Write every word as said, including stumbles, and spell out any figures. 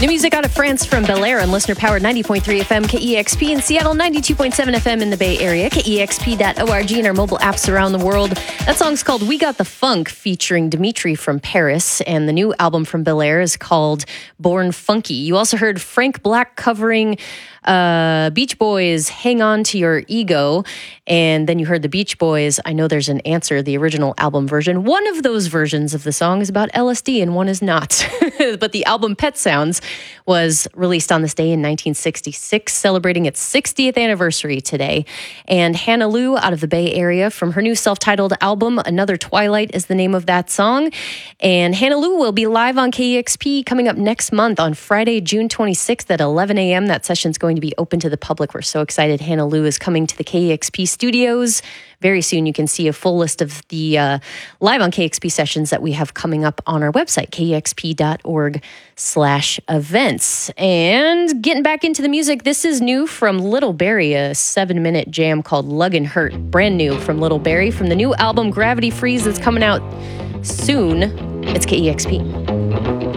New music out of France from Bel Air on listener-powered ninety point three F M K E X P in Seattle, ninety-two point seven F M in the Bay Area, K E X P dot org and our mobile apps around the world. That song's called We Got the Funk, featuring Dimitri from Paris, and the new album from Bel Air is called Born Funky. You also heard Frank Black covering uh, Beach Boys' Hang On to Your Ego, and then you heard the Beach Boys' I Know There's an Answer, the original album version. One of those versions of the song is about L S D and one is not. But the album Pet Sounds was released on this day in nineteen sixty-six, celebrating its sixtieth anniversary today. And Hannah Lou out of the Bay Area from her new self-titled album, Another Twilight is the name of that song. And Hannah Lou will be live on K E X P coming up next month on Friday, June twenty-sixth at eleven a.m. That session's going to be open to the public. We're so excited Hannah Lou is coming to the K E X P studios. Very soon you can see a full list of the uh, live on K E X P sessions that we have coming up on our website, K E X P dot org slash events. And getting back into the music, this is new from Little Barry, a seven-minute jam called Luggin' Hurt. Brand new from Little Barry from the new album Gravity Freeze that's coming out soon. It's K E X P.